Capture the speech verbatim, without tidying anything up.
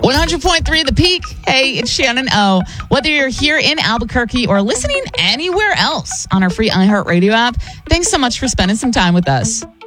one hundred point three The Peak. Hey, it's Shannon O. Whether you're here in Albuquerque or listening anywhere else on our free iHeartRadio app, thanks so much for spending some time with us.